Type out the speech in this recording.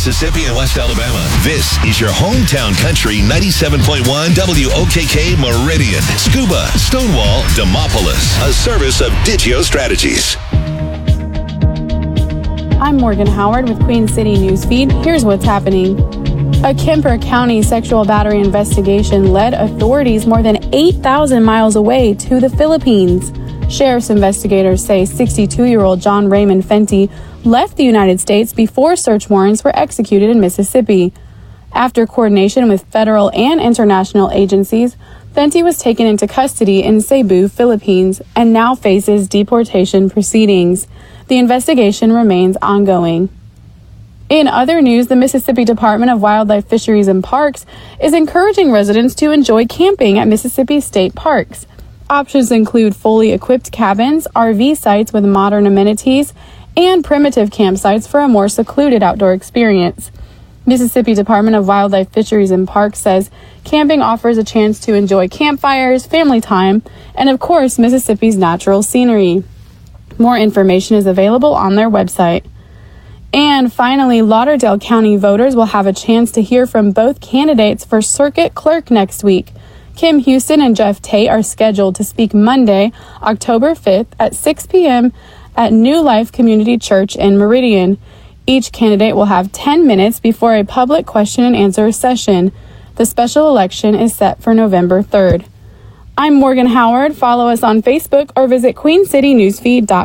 Mississippi and West Alabama. This is your hometown country 97.1 WOKK Meridian, Scuba, Stonewall, Demopolis. A service of Digio Strategies. I'm Morgan Howard with Queen City Newsfeed. Here's what's happening. A Kemper County sexual battery investigation led authorities more than 8,000 miles away to the Philippines. Sheriff's investigators say 62-year-old John Raymond Fenty left the United States before search warrants were executed in Mississippi. After coordination with federal and international agencies, Fenty was taken into custody in Cebu, Philippines, and now faces deportation proceedings. The investigation remains ongoing. In other news, the Mississippi Department of Wildlife, Fisheries, and Parks is encouraging residents to enjoy camping at Mississippi state parks. Options include fully equipped cabins, RV sites with modern amenities, and primitive campsites for a more secluded outdoor experience. Mississippi Department of Wildlife, Fisheries, and Parks says camping offers a chance to enjoy campfires, family time, and of course, Mississippi's natural scenery. More information is available on their website. And finally, Lauderdale County voters will have a chance to hear from both candidates for circuit clerk next week. Kim Houston and Jeff Tate are scheduled to speak Monday, October 5th at 6 p.m. at New Life Community Church in Meridian. Each candidate will have 10 minutes before a public question and answer session. The special election is set for November 3rd. I'm Morgan Howard. Follow us on Facebook or visit queencitynewsfeed.com.